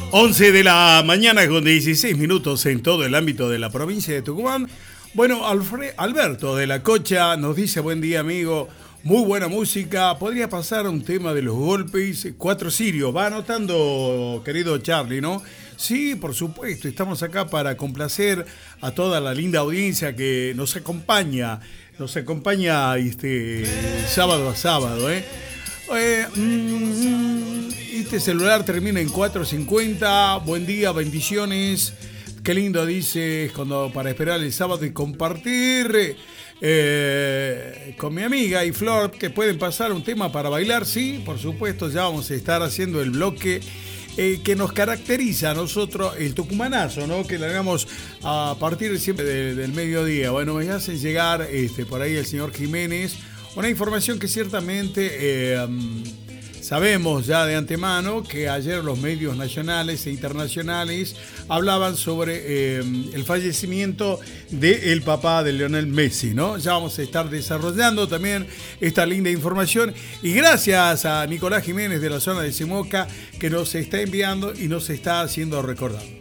11 de la mañana con 16 minutos en todo el ámbito de la provincia de Tucumán. Bueno, Alberto de la Cocha nos dice: buen día, amigo, muy buena música. ¿Podría pasar un tema de los golpes? Cuatro Sirios. Va anotando, querido Charlie, ¿no? Sí, por supuesto, estamos acá para complacer a toda la linda audiencia que nos acompaña sábado a sábado, ¿eh? Este celular termina en 450. Buen día, bendiciones. Qué lindo, dice, cuando para esperar el sábado y compartir con mi amiga y Flor, que pueden pasar un tema para bailar. Sí, por supuesto, ya vamos a estar haciendo el bloque que nos caracteriza a nosotros, el tucumanazo, ¿no? Que le hagamos a partir siempre del mediodía. Bueno, me hacen llegar por ahí el señor Jiménez una información que ciertamente sabemos ya de antemano, que ayer los medios nacionales e internacionales hablaban sobre el fallecimiento del papá de Lionel Messi, ¿no? Ya vamos a estar desarrollando también esta linda información, y gracias a Nicolás Jiménez de la zona de Simoca, que nos está enviando y nos está haciendo recordar.